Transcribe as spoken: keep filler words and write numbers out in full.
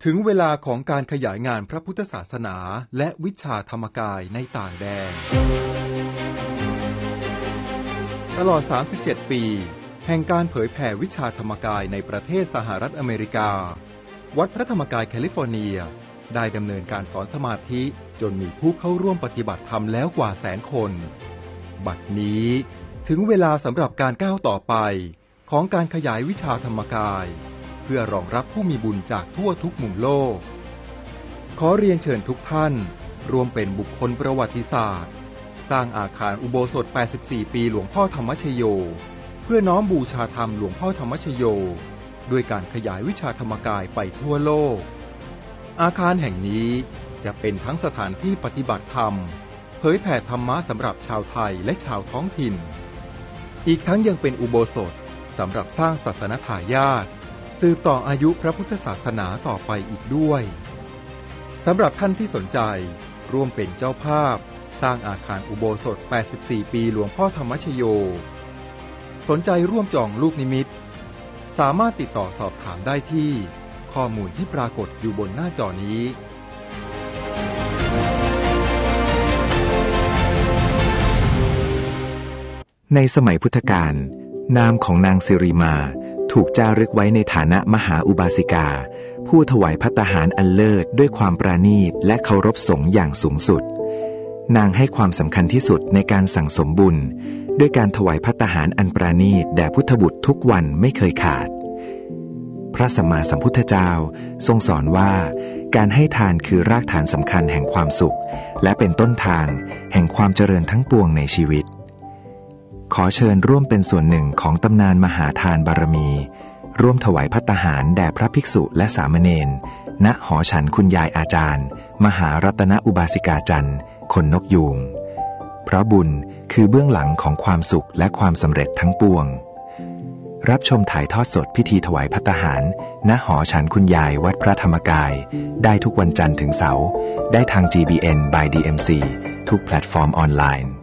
ถึงเวลาของการขยายงานพระพุทธศาสนาและวิชาธรรมกายในต่างแดนตลอดสามสิบเจ็ดปีแห่งการเผยแผ่วิชาธรรมกายในประเทศสหรัฐอเมริกาวัดพระธรรมกายแคลิฟอร์เนียได้ดำเนินการสอนสมาธิจนมีผู้เข้าร่วมปฏิบัติธรรมแล้วกว่าแสนคนบัดนี้ถึงเวลาสำหรับการก้าวต่อไปของการขยายวิชาธรรมกายเพื่อรองรับผู้มีบุญจากทั่วทุกมุมโลกขอเรียนเชิญทุกท่านรวมเป็นบุคคลประวัติศาสตร์สร้างอาคารอุโบสถแปดสิบสี่ปีหลวงพ่อธรรมชโยเพื่อน้อมบูชาธรรมหลวงพ่อธรรมชโยด้วยการขยายวิชาธรรมกายไปทั่วโลกอาคารแห่งนี้จะเป็นทั้งสถานที่ปฏิบัติธรรมเผยแผ่ธรรมะสำหรับชาวไทยและชาวท้องถิ่นอีกทั้งยังเป็นอุโบสถสำหรับสร้างศาสนทายาทสืบต่ออายุพระพุทธศาสนาต่อไปอีกด้วยสำหรับท่านที่สนใจร่วมเป็นเจ้าภาพสร้างอาคารอุโบสถแปดสิบสี่ปีหลวงพ่อธรรมชโยสนใจร่วมจองลูกนิมิตสามารถติดต่อสอบถามได้ที่ข้อมูลที่ปรากฏอยู่บนหน้าจอนี้ในสมัยพุทธกาลนามของนางสิริมาถูกจารึกไว้ในฐานะมหาอุบาสิกาผู้ถวายภัตตาหารอันเลิศด้วยความปราณีตและเคารพสงฆ์อย่างสูงสุดนางให้ความสำคัญที่สุดในการสั่งสมบุญด้วยการถวายภัตตาหารอันปราณีตแด่พุทธบุตรทุกวันไม่เคยขาดพระสัมมาสัมพุทธเจ้าทรงสอนว่าการให้ทานคือรากฐานสำคัญแห่งความสุขและเป็นต้นทางแห่งความเจริญทั้งปวงในชีวิตขอเชิญร่วมเป็นส่วนหนึ่งของตำนานมหาทานบารมีร่วมถวายภัตตาหารแด่พระภิกษุและสามเณรณหอฉันคุณยายอาจารย์มหารัตนอุบาสิกาจันทร์คนนกยูงเพราะบุญคือเบื้องหลังของความสุขและความสำเร็จทั้งปวงรับชมถ่ายทอดสดพิธีถวายภัตตาหารณหอฉันคุณยายวัดพระธรรมกายได้ทุกวันจันทร์ถึงเสาร์ได้ทาง จี บี เอ็น by ดี เอ็ม ซี ทุกแพลตฟอร์มออนไลน์